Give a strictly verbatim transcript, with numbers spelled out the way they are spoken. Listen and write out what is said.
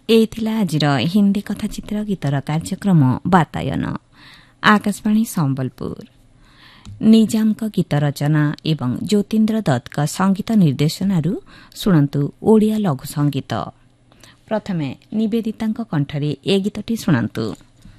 ଏଇଥିଲା ଆଜିର ହିନ୍ଦୀ କଥାଚିତ୍ର ଗୀତର କାର୍ଯ୍ୟକ୍ରମ ବାତାୟନ। ଆକାଶବାଣୀ ସମ୍ବଲପୁର। ନିଜାମଙ୍କ ଗୀତ ରଚନା ଏବଂ ଜ୍ୟୋତିନ୍ଦ୍ର ଦତ୍ତଙ୍କ ସଙ୍ଗୀତ ନିର୍ଦ୍ଦେଶନାରୁ ଶୁଣନ୍ତୁ ଓଡ଼ିଆ ଲଘୁ ସଙ୍ଗୀତ। ପ୍ରଥମେ ନିବେଦିତାଙ୍କ କଣ୍ଠରେ ଏ ଗୀତଟି ଶୁଣନ୍ତୁ।